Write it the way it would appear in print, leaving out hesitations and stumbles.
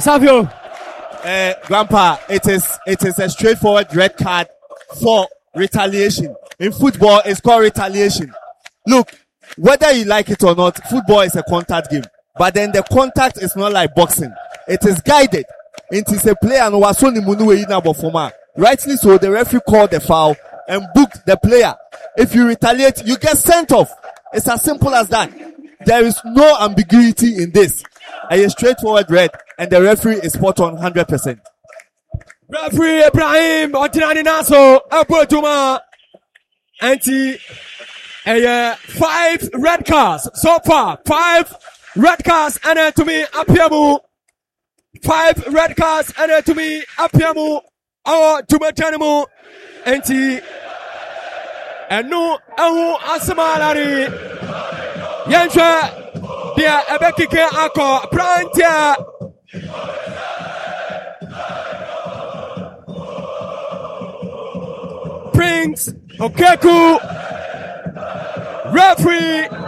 Savio. Grandpa, it is a straightforward red card for retaliation. In football, it's called retaliation. Look, whether you like it or not, football is a contact game. But then the contact is not like boxing. It is guided. It is a player and wasoni munuwe ina bofoma. Rightly so, the referee called the foul and booked the player. If you retaliate, you get sent off. It's as simple as that. There is no ambiguity in this. A straightforward red, and the referee is spot on 100%. Referee Ibrahim Otinani Naso Abotuma. Anti 5 red cards so far. 5 red cards and to me Apiamu. 5 red cards and to me Apiamu. Our Tumatanimu Anti and no Asamalari Yansha Dia Ebekike Ako Prantia Prince Okeku referee